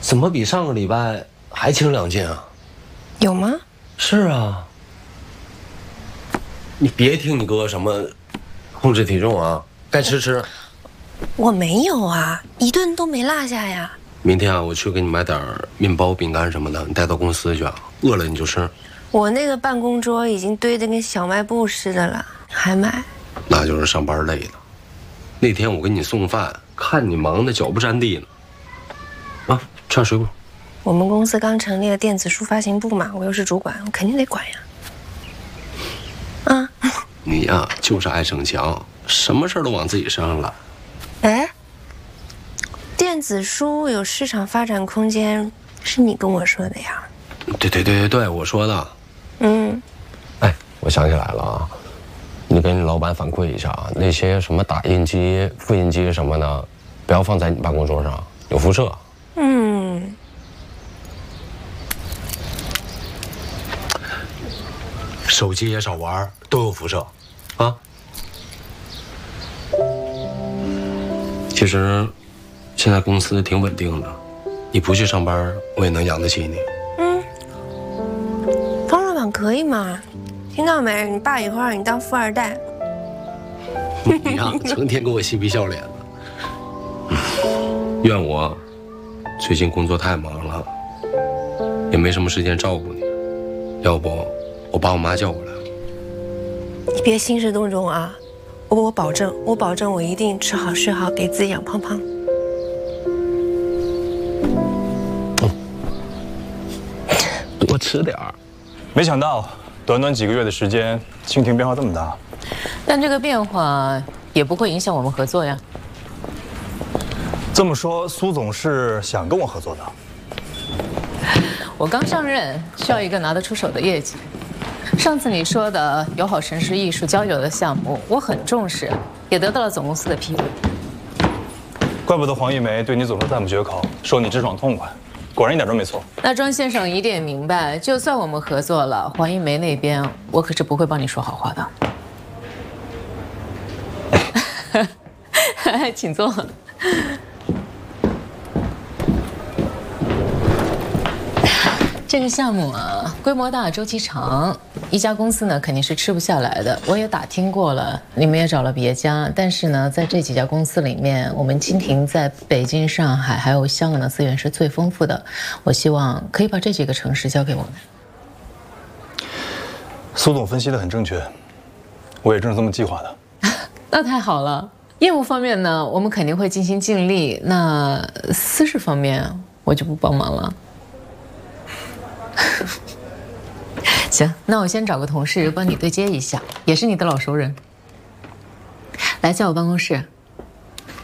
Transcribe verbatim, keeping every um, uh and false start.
怎么比上个礼拜还轻两斤啊？ 有吗？ 是啊。你别听你哥什么控制体重啊，该吃吃。 我没有啊，一顿都没落下呀。 明天啊，我去给你买点面包、饼干什么的，你带到公司去啊。饿了你就吃。 我那个办公桌已经堆得跟小卖部似的了，还买？ 那就是上班累了。那天我给你送饭，看你忙得脚不沾地呢。啊，吃点水果。 我们公司刚成立了电子书发行部嘛，我又是主管，我肯定得管呀。啊， 你呀，就是爱逞强，什么事都往自己身上揽。 哎，电子书有市场发展空间，是你跟我说的呀？ 对对对对对，我说的。 嗯。 哎，我想起来了啊，你给你老板反馈一下啊，那些什么打印机、复印机什么的，不要放在你办公桌上，有辐射。 嗯。 手机也少玩，都有辐射，啊。其实，现在公司挺稳定的，你不去上班，我也能养得起你。 嗯，方老板可以吗？听到没？你爸以后让你当富二代。 你呀，成天给我嬉皮笑脸的。怨我最近工作太忙了，也没什么时间照顾你。要不，我把我妈叫过来。 你别兴师动众啊！我我保证，我保证，我一定吃好睡好，给自己养胖胖。 嗯，多吃点儿。 没想到短短几个月的时间，蜻蜓变化这么大。 但这个变化也不会影响我们合作呀。 这么说，苏总是想跟我合作的？ 我刚上任，需要一个拿得出手的业绩。上次你说的友好城市艺术交流的项目，我很重视，也得到了总公司的批准。 怪不得黄一梅对你总是赞不绝口，说你直爽痛快，果然一点都没错。 那庄先生一定也明白，就算我们合作了，黄一梅那边我可是不会帮你说好话的。请坐。这个项目啊，规模大，周期长，一家公司呢肯定是吃不下来的。我也打听过了，你们也找了别家，但是呢，在这几家公司里面，我们蜻蜓在北京、上海还有香港的资源是最丰富的。我希望可以把这几个城市交给我们。 苏总分析的很正确，我也正是这么计划的。 那太好了。业务方面呢，我们肯定会尽心尽力。那私事方面，我就不帮忙了。行，那我先找个同事帮你对接一下，也是你的老熟人。来，在我办公室。